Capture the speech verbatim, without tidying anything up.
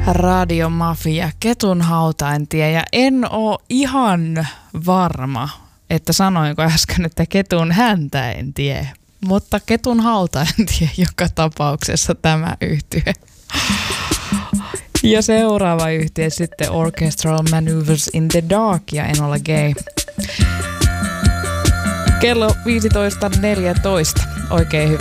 Radiomafia, Ketun hauta en tiedä, ja en oo ihan varma, että sanoinko äsken, että Ketun häntä en tiedä, mutta Ketun hauta en tiedä joka tapauksessa tämä yhtye. Ja seuraava yhtye sitten Orchestral Maneuvers in the Dark ja Enola Gay. Kello viisitoista neljätoista. Oikein hyvää